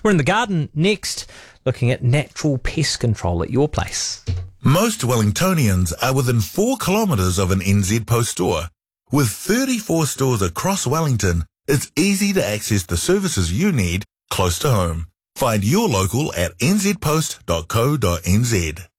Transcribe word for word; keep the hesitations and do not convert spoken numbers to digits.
We're in the garden next, looking at natural pest control at your place. Most Wellingtonians are within four kilometres of an N Z Post store. With thirty-four stores across Wellington, it's easy to access the services you need close to home. Find your local at n z post dot co dot n z.